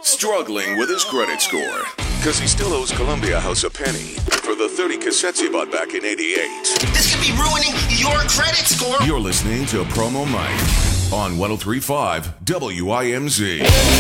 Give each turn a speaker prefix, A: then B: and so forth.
A: struggling with his credit score. Because he still owes Columbia House a penny for the 30 cassettes he bought back in 88.
B: This could be ruining your credit score.
A: You're listening to Promo Mike on 103.5 WIMZ.